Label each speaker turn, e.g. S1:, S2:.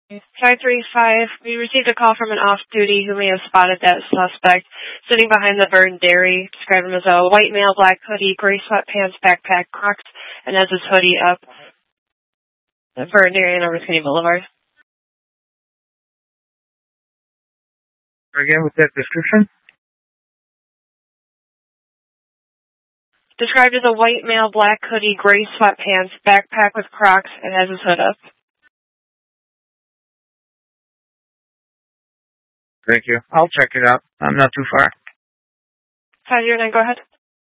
S1: 535, we received a call from an off-duty who may have spotted that suspect sitting behind the Vern Dairy. Described him as a white male, black hoodie, gray sweatpants, backpack, Crocs, and has his hoodie up. Vern Dairy on Riscony Boulevard.
S2: Again, with that description?
S1: Described as a white male, black hoodie, gray sweatpants, backpack with Crocs, and has his hood up.
S2: Thank you. I'll check it out. I'm not too far.
S1: 509, go ahead.